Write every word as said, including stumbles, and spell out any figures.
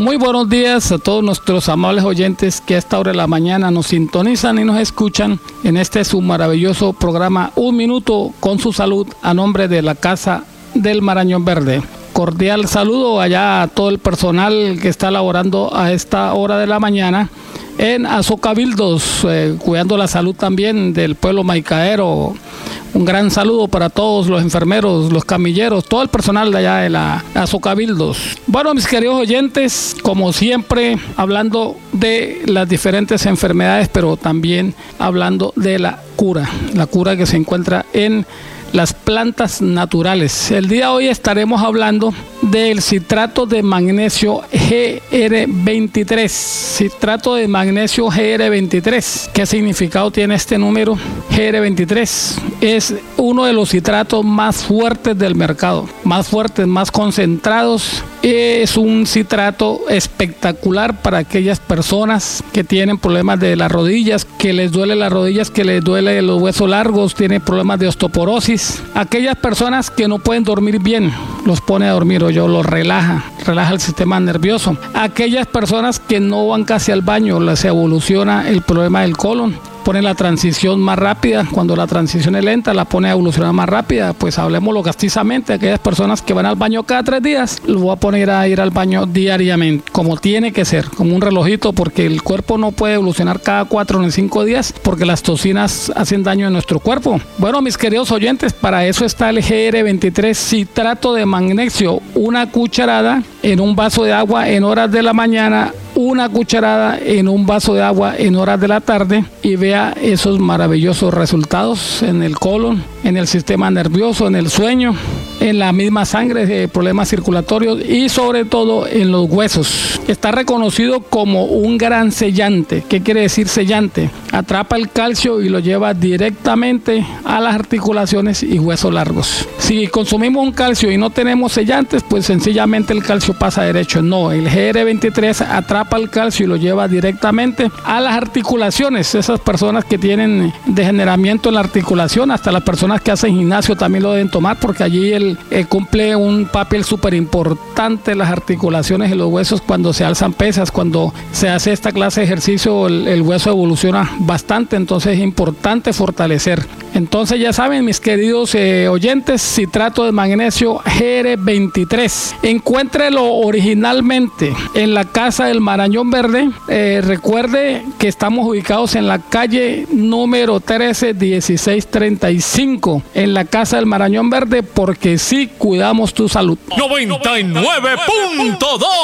Muy buenos días a todos nuestros amables oyentes que a esta hora de la mañana nos sintonizan y nos escuchan en este su maravilloso programa Un Minuto con su Salud a nombre de la Casa del Marañón Verde. Cordial saludo allá a todo el personal que está laborando a esta hora de la mañana en Azocabildos, eh, cuidando la salud también del pueblo maicaero. Un gran saludo para todos los enfermeros, los camilleros, todo el personal de allá de la Azocabildos. Bueno, mis queridos oyentes, como siempre, hablando de las diferentes enfermedades, pero también hablando de la cura, la cura que se encuentra en las plantas naturales. El día de hoy estaremos hablando del citrato de magnesio G R veintitrés. Citrato de magnesio G R veintitrés. ¿Qué significado tiene este número? G R veintitrés es uno de los citratos más fuertes del mercado, más fuertes, más concentrados. Es un citrato espectacular para aquellas personas que tienen problemas de las rodillas, que les duele las rodillas, que les duele los huesos largos, tienen problemas de osteoporosis. Aquellas personas que no pueden dormir bien, los pone a dormir o yo los relaja, relaja el sistema nervioso. Aquellas personas que no van casi al baño, les evoluciona el problema del colon. Pone la transición más rápida, cuando la transición es lenta la pone a evolucionar más rápida. Pues hablemoslo castizamente, aquellas personas que van al baño cada tres días, los voy a poner a ir al baño diariamente, como tiene que ser, como un relojito, porque el cuerpo no puede evolucionar cada cuatro ni cinco días, porque las toxinas hacen daño en nuestro cuerpo. Bueno, mis queridos oyentes, para eso está el G R veintitrés citrato de magnesio, una cucharada en un vaso de agua en horas de la mañana, una cucharada en un vaso de agua en horas de la tarde, y vea esos maravillosos resultados en el colon, en el sistema nervioso, en el sueño, en la misma sangre, de problemas circulatorios y sobre todo en los huesos. Está reconocido como un gran sellante. ¿Qué quiere decir sellante? Atrapa el calcio y lo lleva directamente a las articulaciones y huesos largos. Si consumimos un calcio y no tenemos sellantes, pues sencillamente el calcio pasa derecho. No, el G R veintitrés atrapa el calcio y lo lleva directamente a las articulaciones. Esas personas que tienen degeneramiento en la articulación, hasta las personas que hacen gimnasio también lo deben tomar, porque allí el, eh, cumple un papel súper importante en las articulaciones y los huesos. Cuando se alzan pesas, cuando se hace esta clase de ejercicio, el, el hueso evoluciona bastante, entonces es importante fortalecer. Entonces ya saben, mis queridos eh, oyentes, citrato de magnesio G R veintitrés. Encuéntrelo originalmente en la Casa del Marañón Verde. Eh, recuerde que estamos ubicados en la calle número trece, dieciséis treinta y cinco, en la Casa del Marañón Verde, porque sí cuidamos tu salud. noventa y nueve punto dos